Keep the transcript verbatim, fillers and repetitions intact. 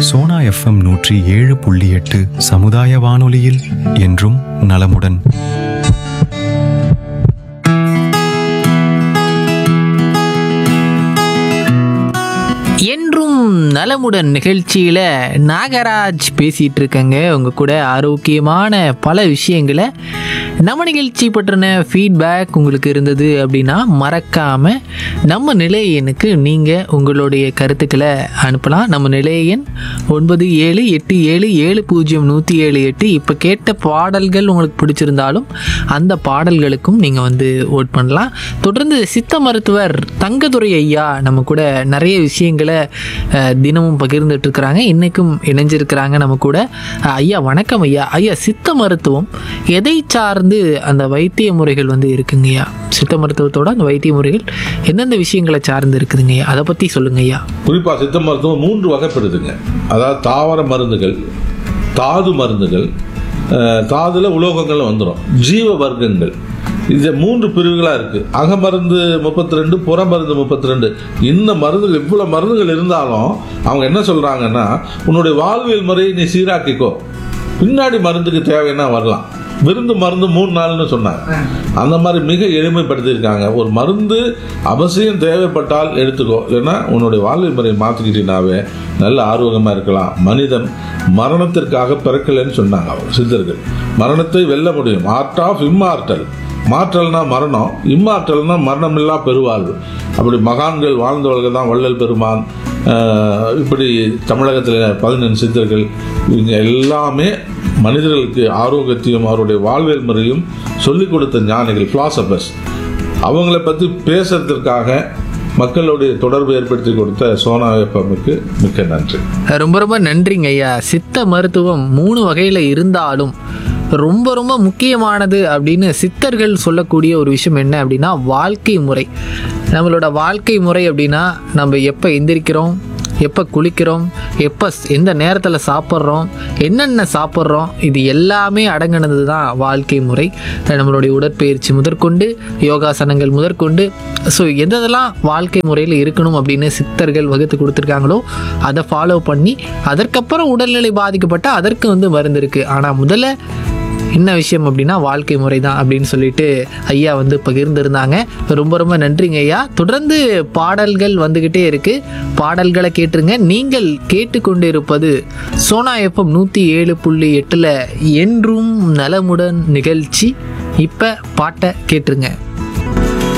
Sona FM நூற்றி ஏழு புள்ளி எட்டு சமுதாய வானொலியில் என்றும் நலமுடன். என்றும் நலமுடன் நிகழ்ச்சியில் நாகராஜ் பேசிகிட்டு இருக்கேங்க. உங்கள் கூட ஆரோக்கியமான பல விஷயங்களை நம்ம நிகழ்ச்சி பற்றின ஃபீட்பேக் உங்களுக்கு இருந்தது அப்படின்னா மறக்காமல் நம்ம நிலைய எண்ணுக்கு நீங்கள் உங்களுடைய கருத்துக்களை அனுப்பலாம். நம்ம நிலைய எண் ஒன்பது ஏழு எட்டு ஏழு ஏழு பூஜ்ஜியம் நூற்றி ஏழு எட்டு. இப்போ கேட்ட பாடல்கள் உங்களுக்கு பிடிச்சிருந்தாலும் அந்த பாடல்களுக்கும் நீங்கள் வந்து ஓட் பண்ணலாம். தொடர்ந்து சித்த மருத்துவர் தங்கதுரை ஐயா நம்ம கூட நிறைய விஷயங்களை தினமும் பகிர்ந்துட்டு இருக்கிறாங்க. இன்றைக்கும் இணைஞ்சிருக்கிறாங்க நம்ம கூட. ஐயா வணக்கம் ஐயா. ஐயா, சித்த மருத்துவம் எதை சார்ந்து அந்த வைத்திய முறைகள் வந்து இருக்குங்கய்யா? சித்த மருத்துவத்தோட அந்த வைத்திய முறைகள் எந்தெந்த விஷயங்களை சார்ந்து இருக்குதுங்கய்யா, அதை பற்றி சொல்லுங்க ஐயா. குறிப்பாக சித்த மருத்துவம் மூன்று வகைப்படுதுங்க. அதாவது தாவர மருந்துகள், தாது மருந்துகள், தாதுல உலோகங்கள் வந்துடும், ஜீவ வர்க்கங்கள். இது மூன்று பிரிவுகளாக இருக்குது. அக மருந்து முப்பத்தி ரெண்டு, புற மருந்து முப்பத்தி ரெண்டு. இந்த மருந்துகள் இவ்வளோ மருந்துகள் இருந்தாலும் அவங்க என்ன சொல்கிறாங்கன்னா, உன்னுடைய வாழ்வியல் முறையை நீ சீராக்கிக்கோ, பின்னாடி மருந்துக்கு தேவைன்னா வரலாம். விருந்து மருந்து மூணு நாள்னு சொன்னாங்க. அந்த மாதிரி மிக எளிமைப்படுத்தியிருக்காங்க. ஒரு மருந்து அவசியம் தேவைப்பட்டால் எடுத்துக்கோ, ஏன்னா உன்னுடைய வாழ்வியல் முறையை மாற்றிக்கிட்டீங்கன்னாவே நல்ல ஆரோக்கியமாக இருக்கலாம். மனிதன் மரணத்திற்காக பிறக்கலைன்னு சொன்னாங்க அவர் சித்தர்கள். மரணத்தை வெல்ல முடியும். Art of immortal. மாற்றல்னா மரணம், இம்மாற்றல்னா மரணமில்லா பெருவாழ்வு. அப்படி மகான்கள் வாழ்ந்தவர்கள் தான் வள்ளல் பெருமான், இப்படி தமிழகத்தில் பதினெண்டு சித்தர்கள், இவங்க எல்லாமே மனிதர்களுக்கு ஆரோக்கியத்தையும் அவருடைய வாழ்வியல் முறையும் சொல்லிக் கொடுத்த ஞானிகள், பிலாசபர்ஸ். அவங்கள பற்றி பேசுறதுக்காக மக்களுடைய தொடர்பு ஏற்படுத்தி கொடுத்த சோனா எஃப்எம்முக்கு மிக்க நன்றி. ரொம்ப ரொம்ப நன்றிங்க ஐயா. சித்த மருத்துவம் மூணு வகையில் இருந்தாலும் ரொம்ப ரொம்ப முக்கியமானது அப்படின்னு சித்தர்கள் சொல்லக்கூடிய ஒரு விஷயம் என்ன அப்படின்னா வாழ்க்கை முறை. நம்மளோட வாழ்க்கை முறை அப்படின்னா நம்ம எப்போ எந்திரிக்கிறோம், எப்போ குளிக்கிறோம், எப்போ எந்த நேரத்தில் சாப்பிட்றோம், என்னென்ன சாப்பிட்றோம், இது எல்லாமே அடங்கினது தான் வாழ்க்கை முறை. நம்மளுடைய உடற்பயிற்சி முதற்கொண்டு, யோகாசனங்கள் முதற்கொண்டு, ஸோ எதெல்லாம் வாழ்க்கை முறையில் இருக்கணும் அப்படின்னு சித்தர்கள் வகுத்து கொடுத்துருக்காங்களோ அதை ஃபாலோ பண்ணி, அதற்கப்புறம் உடல்நிலை பாதிக்கப்பட்டால் அதற்கு வந்து மருந்து இருக்குது. ஆனால் முதல்ல என்ன விஷயம் அப்படின்னா வாழ்க்கை முறை தான் அப்படின்னு சொல்லிட்டு ஐயா வந்து பகிர்ந்துருந்தாங்க. ரொம்ப ரொம்ப நன்றிங்க ஐயா. தொடர்ந்து பாடல்கள் வந்துக்கிட்டே இருக்கு, பாடல்களை கேட்டுருங்க. நீங்கள் கேட்டுக்கொண்டு இருப்பது சோனா எஃப்எம் நூற்றி ஏழு புள்ளி எட்டில் என்றும் நலமுடன் நிகழ்ச்சி. இப்போ பாட்டை கேட்டுருங்க.